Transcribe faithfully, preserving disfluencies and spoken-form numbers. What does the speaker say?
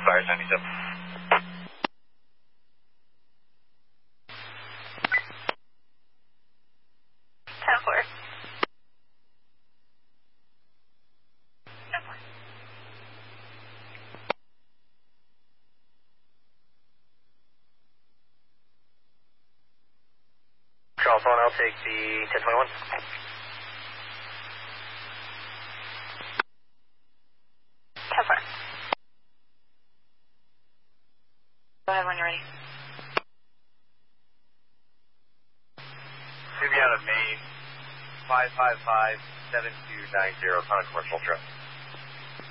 Fire seventy-seven. ten four. Charles one, I'll take the ten twenty-one. ten four. Go ahead when you're ready. Should be out of Maine, five five five, seven two nine zero, on a commercial trip.